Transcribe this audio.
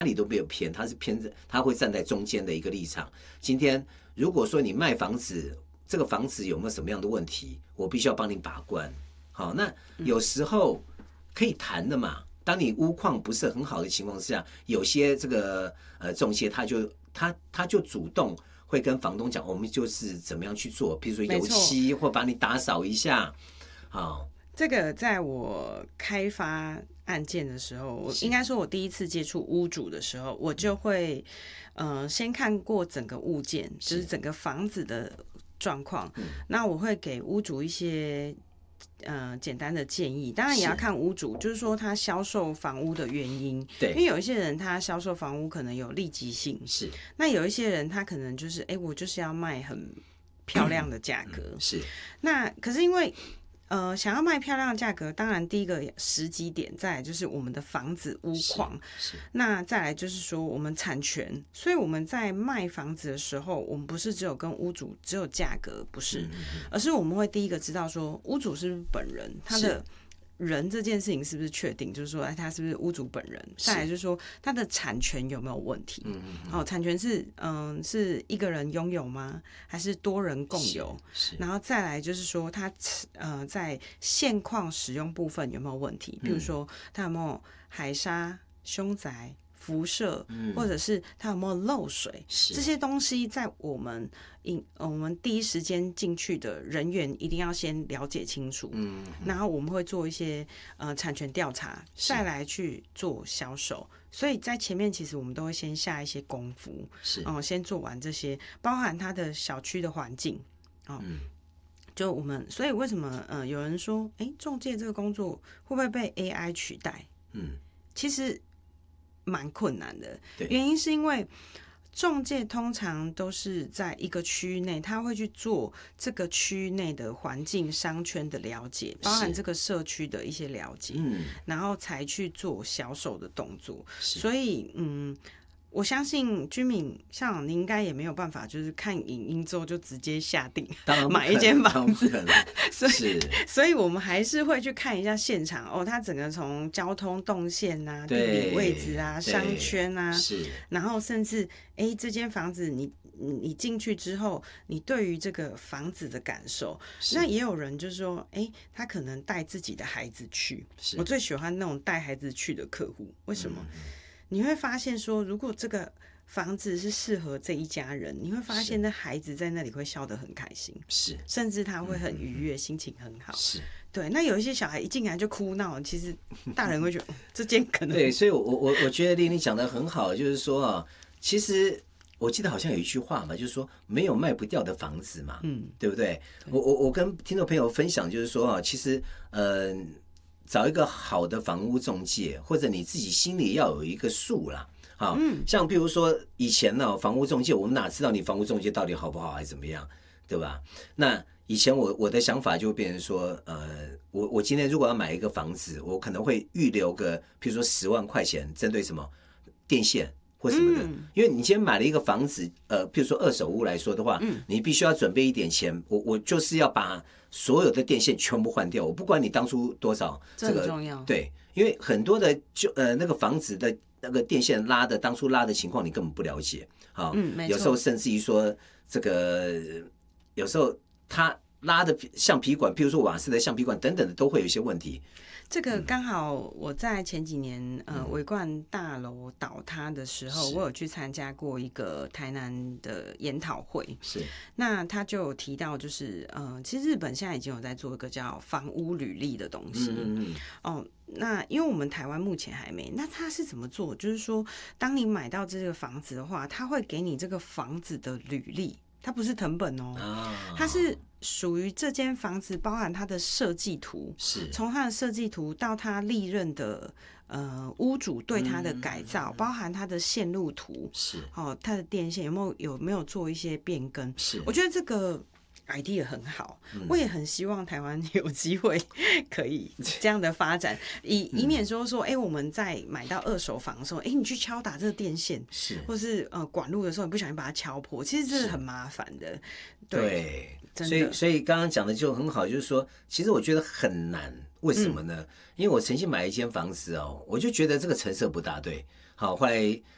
里都没有偏，他是偏着，他会站在中间的一个立场。今天如果说你卖房子，这个房子有没有什么样的问题，我必须要帮你把关。好，那有时候可以谈的嘛。当你屋况不是很好的情况下，有些这个中介他就主动会跟房东讲，我们就是怎么样去做，比如说油漆或把你打扫一下。好， 这个在我开发案件的时候，应该说我第一次接触屋主的时候，我就会先看过整个物件，就是整个房子的状况，那我会给屋主一些简单的建议，当然也要看屋主，就是说他销售房屋的原因。 对， 因为有一些人他销售房屋可能有立即性， 是。 那有一些人他可能就是我就是要卖很漂亮的价格， 是。 那可是因为想要卖漂亮的价格，当然第一个时机点，再来就是我们的房子屋况，那再来就是说我们产权，所以我们在卖房子的时候，我们不是只有跟屋主只有价格，不是，而是我们会第一个知道说屋主是不是本人，他的人这件事情是不是确定，就是说他是不是屋主本人，再来就是说他的产权有没有问题，好，产权是是一个人拥有吗，还是多人共有，然后再来就是说他在现况使用部分有没有问题，比如说他有没有海沙、凶宅、辐射，或者是它有没有漏水，这些东西在我们第一时间进去的人员一定要先了解清楚，然后我们会做一些产权调查，再来去做销售。所以在前面其实我们都会先下一些功夫，先做完这些，包含它的小区的环境，就我们，所以为什么有人说，仲介这个工作会不会被 AI 取代？其实蛮困难的，原因是因为仲介通常都是在一个区域内，他会去做这个区域内的环境商圈的了解，包含这个社区的一些了解，然后才去做销售的动作。所以我相信居民像你应该也没有办法，就是看影音之后就直接下定买一间房子，所以我们还是会去看一下现场它整个从交通动线啊、地理位置啊、商圈啊，然后甚至这间房子你进去之后，你对于这个房子的感受，那也有人就是说，他可能带自己的孩子去，我最喜欢那种带孩子去的客户，为什么？你会发现说，如果这个房子是适合这一家人，你会发现那孩子在那里会笑得很开心，甚至他会很愉悦，心情很好。对。那有一些小孩一进来就哭闹，其实大人会觉得这间可能对，所以我觉得丽丽讲得很好，就是说其实我记得好像有一句话嘛，就是说没有卖不掉的房子嘛，对不对？我跟听众朋友分享，就是说其实找一个好的房屋中介，或者你自己心里要有一个数啦。好，像譬如说以前呢，房屋中介，我们哪知道你房屋中介到底好不好，还是怎么样，对吧？那以前我的想法就会变成说，我今天如果要买一个房子，我可能会预留个，譬如说10万块钱，针对什么电线或什么的，因为你今天买了一个房子，譬如说二手屋来说的话，你必须要准备一点钱，我就是要把所有的电线全部换掉，我不管你当初多少， 这很重要。 对，因为很多的那个房子的那个电线当初拉的情况你根本不了解，好，有时候甚至于说这个有时候它拉的橡皮管，譬如说瓦斯的橡皮管等等的都会有一些问题。 这个刚好我在前几年维冠大楼倒塌的时候，我有去参加过一个台南的研讨会，那他就有提到就是其实日本现在已经有在做一个叫房屋履历的东西，那因为我们台湾目前还没，那他是怎么做？就是说当你买到这个房子的话，他会给你这个房子的履历，它不是誊本它是属于这间房子包含它的设计图，从它的设计图到它历任的屋主对它的改造，包含它的线路图，它的电线有没有做一些变更？我觉得这个idea 很好，我也很希望台湾有机会可以这样的发展，以免说我们在买到二手房的时候，你去敲打这个电线，或是管路的时候，你不小心把它敲破，其实这是很麻烦的。对， 所以刚刚讲的就很好，就是说，其实我觉得很难，为什么呢？因为我曾经买一间房子我就觉得这个成色不大对。好，后来